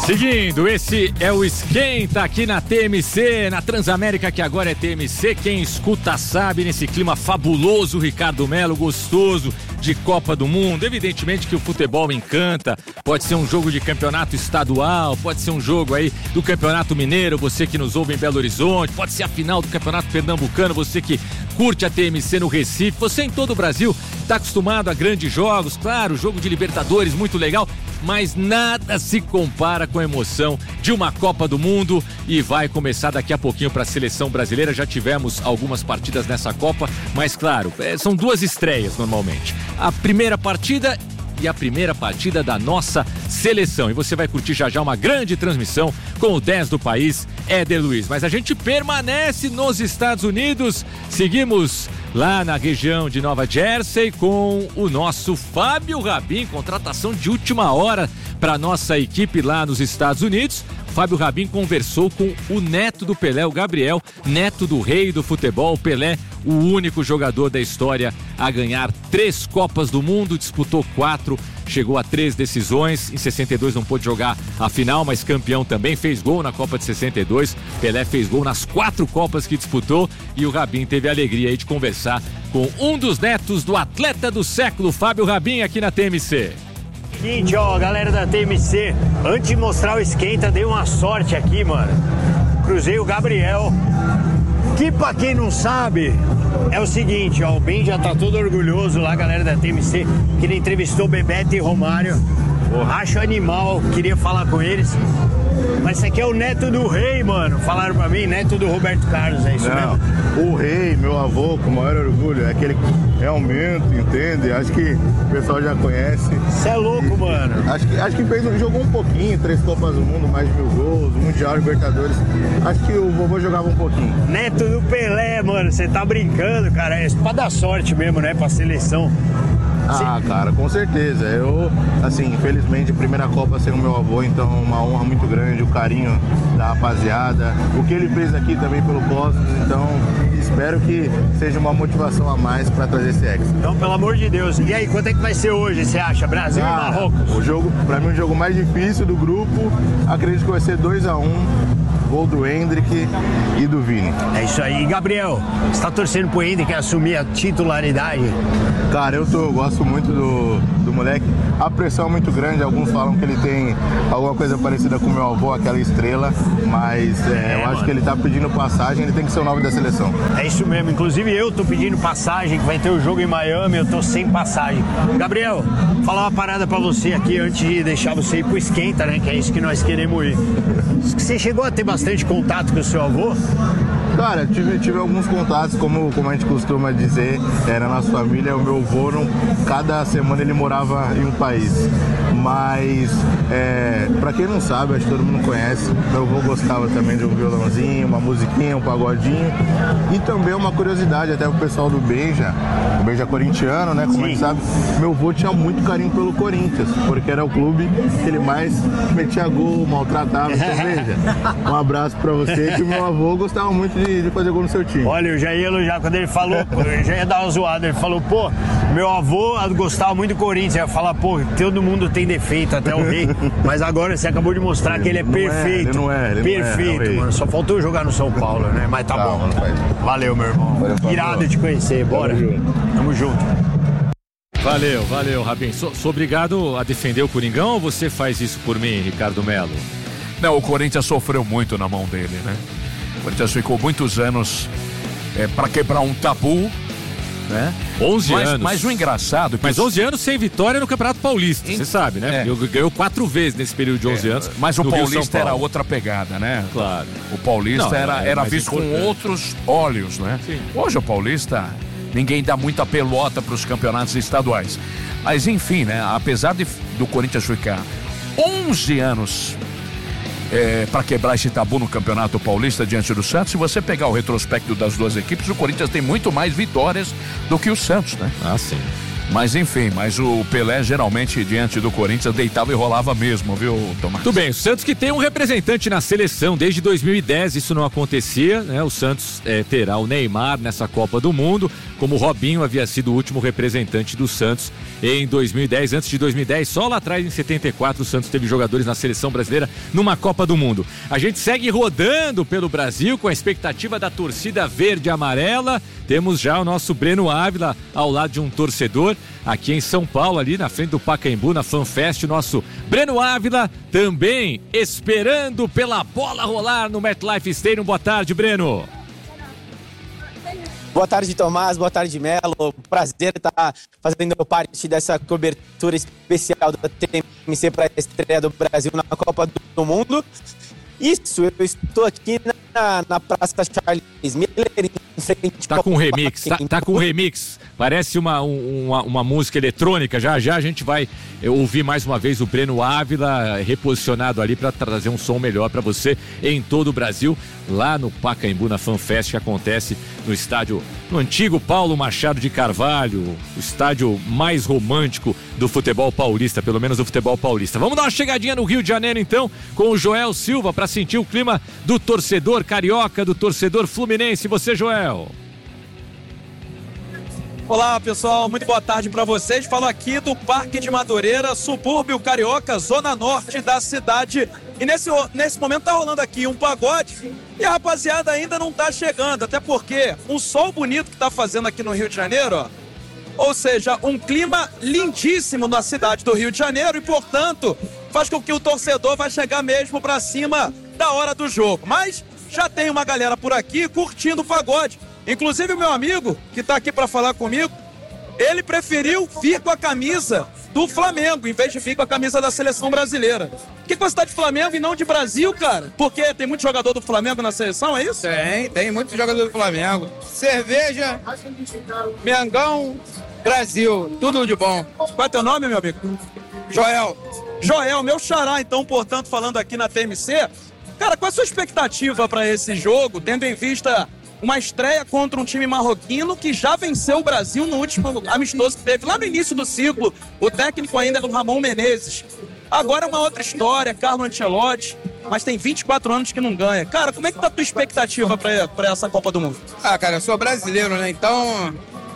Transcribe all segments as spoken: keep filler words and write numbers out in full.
Seguindo, esse é o Esquenta aqui na T M C, na Transamérica, que agora é T M C. Quem escuta sabe, nesse clima fabuloso, Ricardo Melo, gostoso, de Copa do Mundo. Evidentemente que o futebol encanta, pode ser um jogo de campeonato estadual, pode ser um jogo aí do Campeonato Mineiro, você que nos ouve em Belo Horizonte, pode ser a final do Campeonato Pernambucano, você que curte a T M C no Recife, você em todo o Brasil está acostumado a grandes jogos, claro, jogo de Libertadores, muito legal, mas nada se compara com a emoção de uma Copa do Mundo, e vai começar daqui a pouquinho para a seleção brasileira. Já tivemos algumas partidas nessa Copa, mas claro, é, são duas estreias normalmente. A primeira partida e a primeira partida da nossa seleção. E você vai curtir já já uma grande transmissão com o dez do país, Éder Luiz. Mas a gente permanece nos Estados Unidos, seguimos lá na região de Nova Jersey com o nosso Fábio Rabin, contratação de última hora para nossa equipe lá nos Estados Unidos. Fábio Rabin conversou com o neto do Pelé, o Gabriel, neto do rei do futebol, Pelé, o único jogador da história a ganhar três Copas do Mundo, disputou quatro, chegou a três decisões, em sessenta e dois não pôde jogar a final, mas campeão também, fez gol na Copa de sessenta e dois, Pelé fez gol nas quatro Copas que disputou, e o Rabin teve a alegria aí de conversar com um dos netos do atleta do século, Fábio Rabin, aqui na T M C. Seguinte, ó, galera da T M C, antes de mostrar o esquenta, dei uma sorte aqui, mano. Cruzei o Gabriel, que pra quem não sabe, é o seguinte, ó, o Ben já tá todo orgulhoso lá, galera da T M C, que ele entrevistou Bebeto e Romário. Acho animal, queria falar com eles. Mas esse aqui é o neto do rei, mano. Falaram pra mim, neto do Roberto Carlos, é isso Não, mesmo? O rei, meu avô, com o maior orgulho, é aquele que é aumento, entende? Acho que o pessoal já conhece. Você é louco, mano. Acho que, acho que fez, jogou um pouquinho, três Copas do Mundo, mais de mil gols, Mundial, Libertadores. Acho que o vovô jogava um pouquinho. Neto do Pelé, mano, você tá brincando, cara. É pra dar sorte mesmo, né, pra seleção. Ah, cara, com certeza. Eu, assim, infelizmente, primeira Copa sem o meu avô, então uma honra muito grande, o carinho da rapaziada, o que ele fez aqui também pelo Cosmos, então espero que seja uma motivação a mais para trazer esse ex. Então, pelo amor de Deus. E aí, quanto é que vai ser hoje, você acha? Brasil ah, e Marrocos? O jogo, pra mim, o jogo mais difícil do grupo, acredito que vai ser dois a um. Gol do Hendrick e do Vini. É isso aí. Gabriel, você tá torcendo pro Hendrick assumir a titularidade? Cara, eu, tô, eu gosto muito do, do moleque. A pressão é muito grande, alguns falam que ele tem alguma coisa parecida com o meu avô, aquela estrela, mas é, é, eu acho que ele tá pedindo passagem, ele tem que ser o nome da seleção. É isso mesmo, inclusive eu tô pedindo passagem, que vai ter o jogo em Miami, eu tô sem passagem. Gabriel, falar uma parada pra você aqui antes de deixar você ir pro esquenta, né, que é isso que nós queremos ir. Você chegou a ter bastante contato com o seu avô? Cara, tive, tive alguns contatos, como, como a gente costuma dizer, é, na nossa família, o meu avô, não, cada semana ele morava em um país. Mas, é, pra quem não sabe, acho que todo mundo conhece, meu avô gostava também de um violãozinho, uma musiquinha, um pagodinho. E também uma curiosidade, até o pessoal do Benja, o Benja corintiano, né, como Sim. a gente sabe, meu avô tinha muito carinho pelo Corinthians, porque era o clube que ele mais metia gol, maltratava, cerveja. Um abraço pra você, que o meu avô gostava muito de, de fazer gol no seu time. Olha, eu já ia elogiar quando ele falou, eu já ia dar uma zoada, ele falou, pô, meu avô gostava muito do Corinthians, eu ia falar, pô, todo mundo tem defeito, até o rei, mas agora você acabou de mostrar que ele é não perfeito, é, ele não é, ele perfeito, não é, mano, só faltou jogar no São Paulo, né, mas tá Calma, bom. Valeu, meu irmão. Valeu, irado de conhecer, bora. Tamo junto. Tamo junto. Valeu, valeu, Rabin. Sou, sou obrigado a defender o Coringão ou você faz isso por mim, Ricardo Melo? Não, o Corinthians sofreu muito na mão dele, né? O Corinthians ficou muitos anos é, para quebrar um tabu, né? onze mas, anos. Mas o engraçado... Mas os... onze anos sem vitória no Campeonato Paulista, você sabe, né? É. Ganhou quatro vezes nesse período de onze é. anos. Mas o Paulista era outra pegada, né? Claro. O Paulista Não, era, era visto importante. com outros olhos, né? Sim. Hoje o Paulista, ninguém dá muita pelota para os campeonatos estaduais. Mas enfim, né? Apesar de, do Corinthians ficar onze anos... É, para quebrar esse tabu no Campeonato Paulista diante do Santos, se você pegar o retrospecto das duas equipes, o Corinthians tem muito mais vitórias do que o Santos, né? Ah, sim. Mas enfim, mas o Pelé geralmente diante do Corinthians deitava e rolava mesmo, viu, Tomás? Tudo bem, o Santos que tem um representante na seleção desde dois mil e dez, isso não acontecia, né? O Santos é, terá o Neymar nessa Copa do Mundo, como o Robinho havia sido o último representante do Santos em dois mil e dez. Antes de dois mil e dez, só lá atrás em setenta e quatro, o Santos teve jogadores na seleção brasileira numa Copa do Mundo. A gente segue rodando pelo Brasil com a expectativa da torcida verde e amarela. Temos já o nosso Breno Ávila ao lado de um torcedor aqui em São Paulo, ali na frente do Pacaembu, na FanFest. O nosso Breno Ávila também esperando pela bola rolar no MetLife Stadium. Boa tarde, Breno. Boa tarde, Tomás. Boa tarde, Melo. Prazer estar fazendo parte dessa cobertura especial da T M C para a estreia do Brasil na Copa do Mundo. Isso, eu estou aqui na, na Praça Charles Miller, em frente... Tá com remix, tá, tá com remix. Parece uma, uma, uma música eletrônica. Já já a gente vai ouvir mais uma vez o Breno Ávila reposicionado ali para trazer um som melhor para você em todo o Brasil, lá no Pacaembu, na FanFest, que acontece no estádio, no antigo Paulo Machado de Carvalho, o estádio mais romântico do futebol paulista, pelo menos do futebol paulista. Vamos dar uma chegadinha no Rio de Janeiro então, com o Joel Silva, para sentir o clima do torcedor carioca, do torcedor fluminense. Você, Joel? Olá, pessoal, muito boa tarde para vocês. Falo aqui do Parque de Madureira, subúrbio carioca, zona norte da cidade. E nesse, nesse momento tá rolando aqui um pagode e a rapaziada ainda não tá chegando, até porque um sol bonito que tá fazendo aqui no Rio de Janeiro, ó, ou seja, um clima lindíssimo na cidade do Rio de Janeiro e, portanto, faz com que o torcedor vai chegar mesmo para cima da hora do jogo. Mas já tem uma galera por aqui curtindo o pagode. Inclusive o meu amigo, que tá aqui para falar comigo, ele preferiu vir com a camisa do Flamengo, em vez de vir com a camisa da seleção brasileira. Por que, que você tá de Flamengo e não de Brasil, cara? Porque tem muito jogador do Flamengo na seleção, é isso? Tem, tem muito jogador do Flamengo. Cerveja, Mengão, Brasil, tudo de bom. Qual é teu nome, meu amigo? Joel. Joel, meu xará, então, portanto, falando aqui na T M C. Cara, qual é a sua expectativa para esse jogo, tendo em vista uma estreia contra um time marroquino que já venceu o Brasil no último amistoso que teve lá no início do ciclo? O técnico ainda é do Ramon Menezes. Agora é uma outra história, Carlo Ancelotti, mas tem vinte e quatro anos que não ganha. Cara, como é que tá a tua expectativa para essa Copa do Mundo? Ah, cara, eu sou brasileiro, né? Então,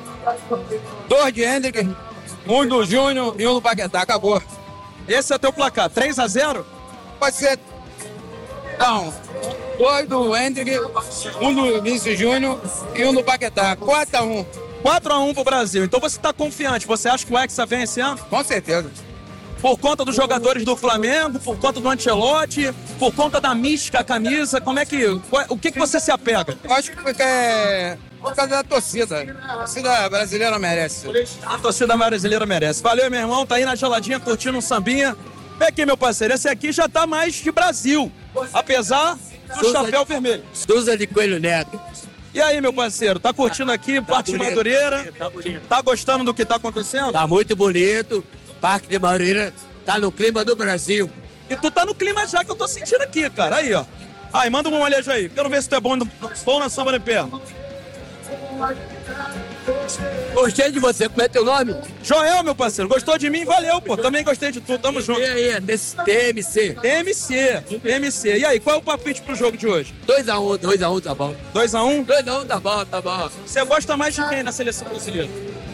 dois de Hendrick, um do Júnior e um do Paquetá. Acabou. Esse é teu placar, três a zero? Pode ser. Não, dois do Hendrick, um do Vinícius Júnior e um do Paquetá. quatro a um. quatro a um pro Brasil. Então você tá confiante? Você acha que o Hexa vem esse ano? Com certeza. Por conta dos jogadores do Flamengo, por conta do Ancelotti, por conta da mística, a camisa, como é que... O que que você se apega? Eu acho que é por causa da torcida. A torcida brasileira merece. A torcida brasileira merece. Valeu, meu irmão. Tá aí na geladinha, curtindo um sambinha. Vem aqui, meu parceiro. Esse aqui já tá mais de Brasil. Apesar do Souza chapéu de... vermelho. Souza de Coelho Neto. E aí, meu parceiro? Tá curtindo aqui, tá Parque bonito. de Madureira? Tá bonito. Tá gostando do que tá acontecendo? Tá muito bonito. Parque de Madureira tá no clima do Brasil. E tu tá no clima já que eu tô sentindo aqui, cara. Aí, ó. Aí, manda um molejo aí. Quero ver se tu é bom, bom na sombra de pé. Gostei de você. Como é teu nome? Joel, meu parceiro. Gostou de mim? Valeu, pô. Também gostei de tudo. Tamo junto. E aí, desse T M C. T M C. T M C. E aí, qual é o palpite pro jogo de hoje? dois a um, dois a um tá bom. dois a um? dois a um tá bom, tá bom. Você gosta mais de quem na seleção brasileira?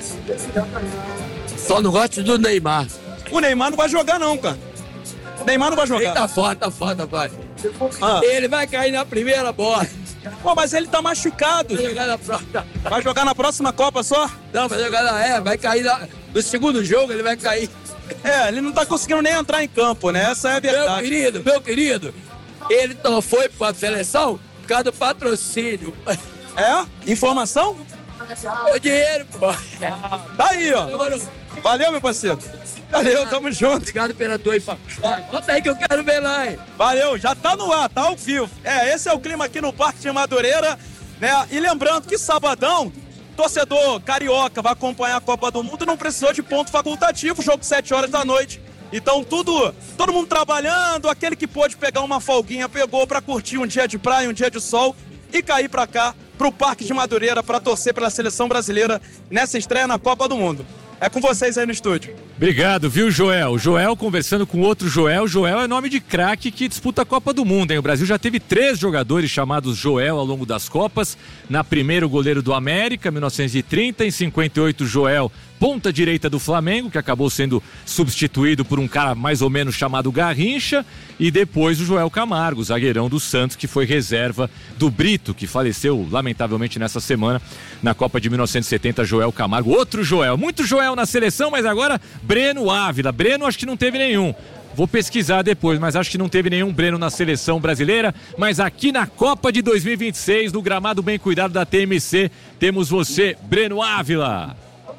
Só não gosto do Neymar. O Neymar não vai jogar não, cara. O Neymar não vai jogar. Ele tá foda, tá foda, pai. Ah. Ele vai cair na primeira bola. Pô, mas ele tá machucado. Vai jogar na próxima. Vai jogar na próxima Copa só? Não, vai jogar na... É, vai cair na... no segundo jogo, ele vai cair. É, ele não tá conseguindo nem entrar em campo, né? Essa é a verdade. Meu querido, meu querido, ele não foi pra seleção por causa do patrocínio. É? Informação? O dinheiro, pô. Tá aí, ó. Valeu, meu parceiro. Valeu, tamo junto. Obrigado pela tua info. Bota aí que eu quero ver lá, hein? Valeu, já tá no ar, tá ao vivo. É, esse é o clima aqui no Parque de Madureira, né? E lembrando que sabadão, torcedor carioca vai acompanhar a Copa do Mundo e não precisou de ponto facultativo, jogo sete horas da noite. Então tudo, todo mundo trabalhando, aquele que pôde pegar uma folguinha, pegou pra curtir um dia de praia, um dia de sol e cair pra cá, pro Parque de Madureira, pra torcer pela seleção brasileira nessa estreia na Copa do Mundo. É com vocês aí no estúdio. Obrigado, viu, Joel? Joel conversando com outro Joel. Joel é nome de craque que disputa a Copa do Mundo, hein? O Brasil já teve três jogadores chamados Joel ao longo das Copas. Na primeira, o goleiro do América, mil novecentos e trinta. Em cinquenta e oito, Joel, ponta direita do Flamengo, que acabou sendo substituído por um cara mais ou menos chamado Garrincha. E depois o Joel Camargo, zagueirão do Santos, que foi reserva do Brito, que faleceu lamentavelmente nessa semana na Copa de mil novecentos e setenta. Joel Camargo, outro Joel, muito Joel na seleção, mas agora Breno Ávila. Breno acho que não teve nenhum. Vou pesquisar depois, mas acho que não teve nenhum Breno na seleção brasileira. Mas aqui na Copa de dois mil e vinte e seis, no gramado bem cuidado da T M C, temos você, Breno Ávila.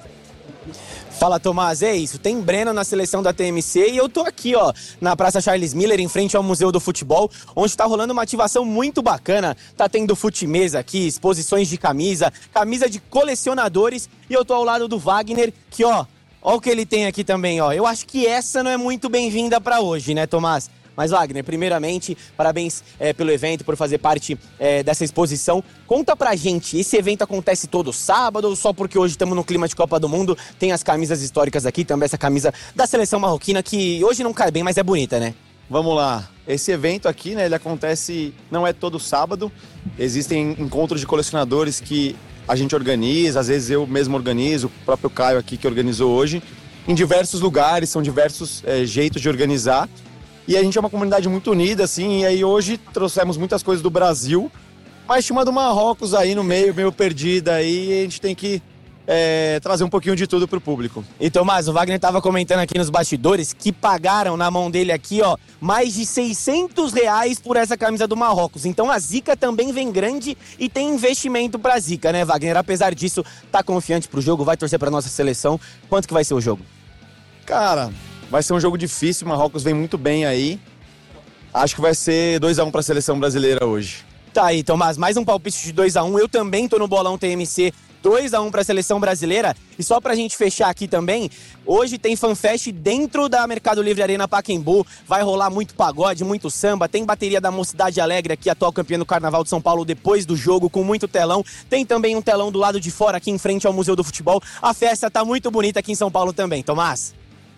Fala, Tomás, é isso, tem Breno na seleção da T M C e eu tô aqui, ó, na Praça Charles Miller, em frente ao Museu do Futebol, onde tá rolando uma ativação muito bacana. Tá tendo fute-mesa aqui, exposições de camisa, camisa de colecionadores, e eu tô ao lado do Wagner, que, ó, ó o que ele tem aqui também, ó. Eu acho que essa não é muito bem-vinda pra hoje, né, Tomás? Mas, Wagner, primeiramente, parabéns é, pelo evento, por fazer parte é, dessa exposição. Conta pra gente, esse evento acontece todo sábado ou só porque hoje estamos no clima de Copa do Mundo? Tem as camisas históricas aqui, também essa camisa da seleção marroquina, que hoje não cai bem, mas é bonita, né? Vamos lá. Esse evento aqui, né, ele acontece, não é todo sábado. Existem encontros de colecionadores que a gente organiza, às vezes eu mesmo organizo, o próprio Caio aqui que organizou hoje, em diversos lugares, são diversos é, jeitos de organizar. E a gente é uma comunidade muito unida, assim, e aí hoje trouxemos muitas coisas do Brasil, mas tinha uma do Marrocos aí no meio, meio perdida aí, e a gente tem que é, trazer um pouquinho de tudo pro público. E, Tomás, o Wagner tava comentando aqui nos bastidores que pagaram na mão dele aqui, ó, mais de seiscentos reais por essa camisa do Marrocos. Então a zica também vem grande e tem investimento pra zica, né, Wagner? Apesar disso, tá confiante pro jogo, vai torcer pra nossa seleção. Quanto que vai ser o jogo? Cara, vai ser um jogo difícil, o Marrocos vem muito bem aí. Acho que vai ser dois a um para a seleção brasileira hoje. Tá aí, Tomás, mais um palpite de dois a um. Eu também tô no bolão T M C, dois a um para a seleção brasileira. E só pra gente fechar aqui também, hoje tem FanFest dentro da Mercado Livre Arena Pacaembu. Vai rolar muito pagode, muito samba. Tem bateria da Mocidade Alegre aqui, atual campeã do Carnaval de São Paulo, depois do jogo, com muito telão. Tem também um telão do lado de fora, aqui em frente ao Museu do Futebol. A festa tá muito bonita aqui em São Paulo também, Tomás.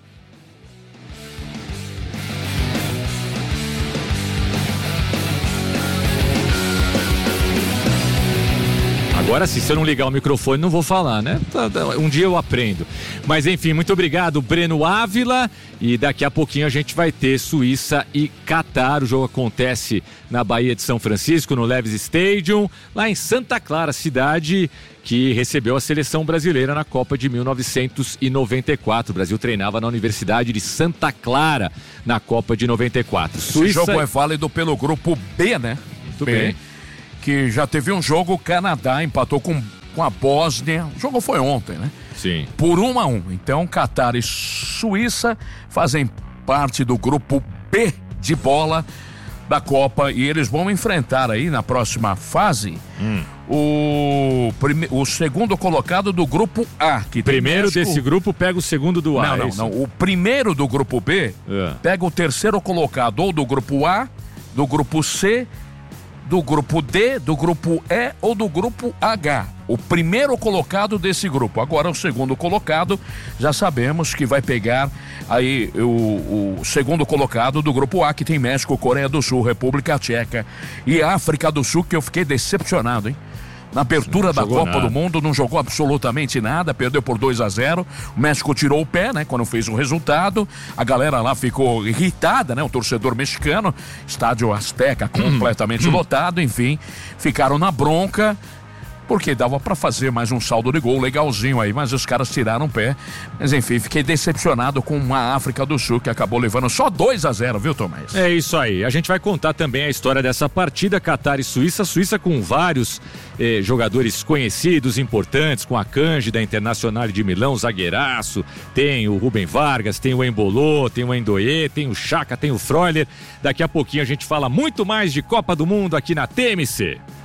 Agora, se eu não ligar o microfone, não vou falar, né? Um dia eu aprendo. Mas, enfim, muito obrigado, Breno Ávila. E daqui a pouquinho a gente vai ter Suíça e Catar. O jogo acontece na Baía de São Francisco, no Levi's Stadium, lá em Santa Clara, cidade que recebeu a seleção brasileira na Copa de mil novecentos e noventa e quatro. O Brasil treinava na Universidade de Santa Clara na Copa de noventa e quatro. Suíça... Esse jogo é válido pelo grupo B, né? Muito bem. bem. Que já teve um jogo, o Canadá empatou com, com a Bósnia. O jogo foi ontem, né? Sim. Por um a um. Então, Catar e Suíça fazem parte do grupo B de bola da Copa e eles vão enfrentar aí na próxima fase hum. o, prime, o segundo colocado do grupo A. Que primeiro México... desse grupo pega o segundo do A. Não, não, é não. O primeiro do grupo B é. pega o terceiro colocado ou do grupo A, do grupo C, do grupo D, do grupo E ou do grupo H. O primeiro colocado desse grupo. Agora o segundo colocado, já sabemos que vai pegar aí o, o segundo colocado do grupo A, que tem México, Coreia do Sul, República Tcheca e África do Sul, que eu fiquei decepcionado, hein? Na abertura da Copa nada. do Mundo, não jogou absolutamente nada, perdeu por dois a zero. O México tirou o pé, né? Quando fez o resultado. A galera lá ficou irritada, né? O torcedor mexicano, estádio Azteca completamente lotado, enfim, ficaram na bronca. Porque dava pra fazer mais um saldo de gol legalzinho aí, mas os caras tiraram o pé. Mas enfim, fiquei decepcionado com a África do Sul, que acabou levando só dois a zero, viu, Tomás? É isso aí. A gente vai contar também a história dessa partida, Catar e Suíça. Suíça com vários eh, jogadores conhecidos, importantes, com a Kanji da Internacional de Milão, zagueiraço. Tem o Rubem Vargas, tem o Embolô, tem o Endoie, tem o Chaka, tem o Freuler. Daqui a pouquinho a gente fala muito mais de Copa do Mundo aqui na T M C.